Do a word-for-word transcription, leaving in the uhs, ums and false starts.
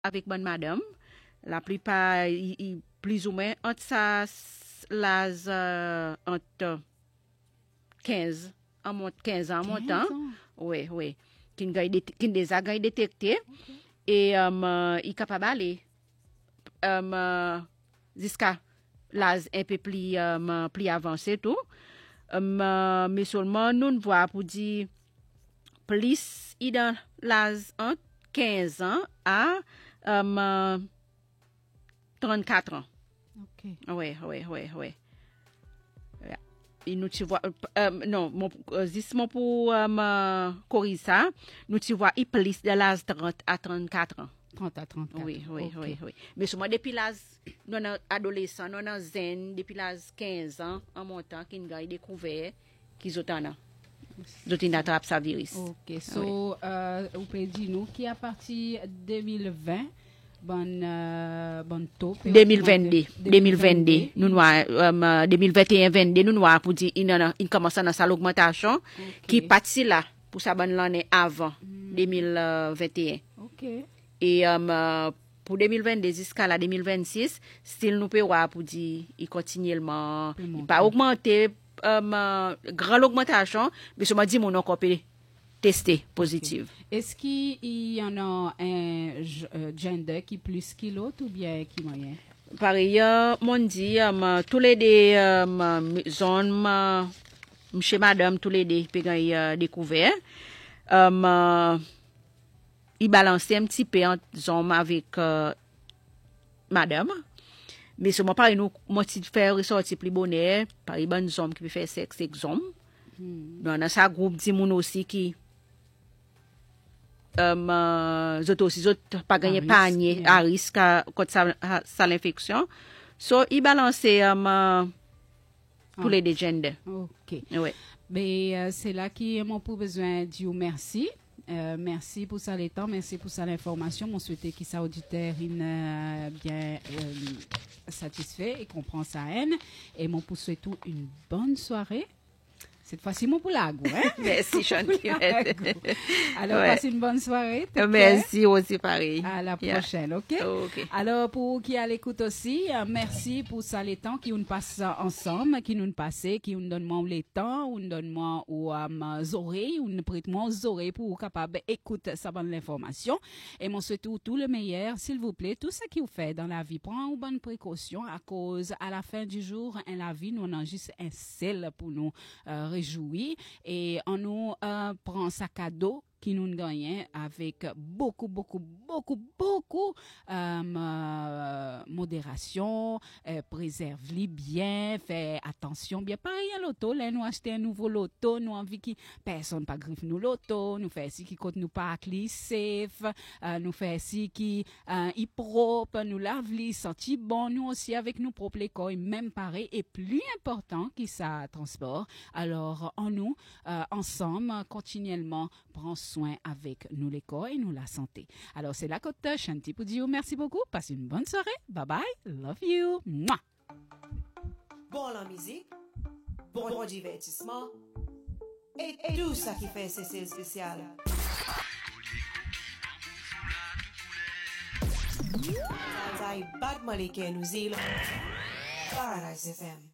avec bonne madame. La plupart, y, y, plus ou moins, entre ça, l'âge euh, entre quinze, en mont, quinze ans en montant. Oui, oui. Qui ont déjà détecté. Okay. Et um, euh, il est capable d'aller um, euh, jusqu'à l'âge un peu plus, um, plus avancé. Tout. Um, euh, mais seulement, nous voyons pour dire plus il dans l'âge entre quinze ans à um, euh, trente-quatre ans. OK. Oui, oui, oui, oui. Et nous tu vois euh, non mon justement pour euh, corriger ça, nous tu vois il plus de l'âge trente à trente-quatre ans. trente à trente-quatre. Oui, oui, okay. oui, oui. Mais seulement depuis l'âge non adolescent, non zen, depuis l'âge quinze ans en montant qu'il a découvert qu'ils ont un d'autres attrape sa virus. OK. So oui. euh, vous pouvez dire nous qui à partir deux mille vingt bon euh, bon taux deux mille vingt-deux deux mille vingt-deux nous noir um, deux mille vingt et un vingt-deux nous noir pour dire il il commence dans sa augmentation okay. Qui parti là pour ça bonne l'année avant mm. deux mille vingt et un. OK. Et um, pour deux mille vingt-deux jusqu'à la deux mille vingt-six style nous peut voir pour dire il continuellement il pas augmenter um, grande augmentation mais je me dis mon encore testé positive. Okay. Est-ce qu'il y en a un euh, gender qui plus que l'autre ou bien qui moyen? Par ailleurs, mon dit, um, tous les deux um, zones, uh, monsieur, madame, tous les deux, puis uh, découvert, um, uh, il balançait un petit peu entre zones avec uh, madame. Mais ce moment, par nous, moi, si faire ressortir plus bonheur, par les bonnes hommes qui peuvent faire sexe avec hommes. Hmm. Dans sa groupe, dit mon aussi qui Um, euh, autres aussi autres pas gagner panier yeah. À risque contre ça, ça l'infection so il balançait um, euh, tous oh. Les deux genders. OK. Ouais. Mais euh, c'est là qui mon pour besoin Dieu merci. Euh, merci pour ça les temps, merci pour ça l'information. Mon souhaité qui ça auditeur in euh, bien euh, satisfait et comprend sa haine et mon pour souhaiter une bonne soirée. Cette fois-ci, mon poulago. Hein? Merci, Chanty. Alors, ouais. Passez une bonne soirée. Merci aussi, pareil. À la prochaine, yeah. OK? OK. Alors, pour qui à l'écoute aussi, merci pour ça les temps qui nous passent ensemble, qui nous passent, qui nous donnent les temps, ou nous donnent aux um, oreilles, ou nous prêtent aux oreilles pour capable écouter ça bonne l'information. Et mon souhaite tout le meilleur, s'il vous plaît, tout ce qui vous fait dans la vie, prends une bonne précaution à cause, à la fin du jour, en la vie, nous avons juste un sel pour nous euh, réjouir et on nous euh, prend sac à dos qui nous gagne avec beaucoup, beaucoup, beaucoup, beaucoup euh, euh, modération, euh, préserve-les bien, fait attention bien. Pareil à l'auto, là, nous acheter un nouveau loto, nous envie que personne pas griffe nous loto, nous fait si qui compte nous pas cli safe, euh, nous fait si qui euh, est propre, nous lave les senti bon, nous aussi avec nous propre l'école, même pareil et plus important que ça transport. Alors, en nous, euh, ensemble, continuellement, prend soin avec nous l'école et nous la santé. Alors, c'est la côte Chanty pour dire merci beaucoup. Passez une bonne soirée. Bye bye. Love you. Mouah. Bon la musique, bon, bon divertissement et, et tout ça qui fait C C spécial. Ça y bat malike nous îles. Paradise F M.